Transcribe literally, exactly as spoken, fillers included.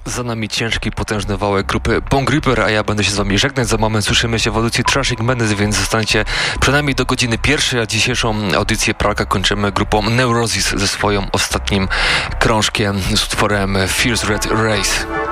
Za nami ciężki, potężny wałek grupy Bone Gripper, a ja będę się z wami żegnać. Za moment słyszymy się w audycji Trashing Menace, więc zostańcie przynajmniej do godziny pierwszej, a dzisiejszą audycję Pralka kończymy grupą Neurosis ze swoją ostatnim krążkiem z utworem Fierce Red Race.